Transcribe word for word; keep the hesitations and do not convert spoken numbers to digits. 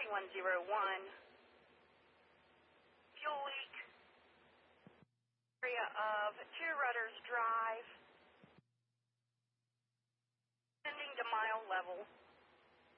thirty-one oh one. Fuel leak. Area of Two Rudders Drive. Sending to mile level.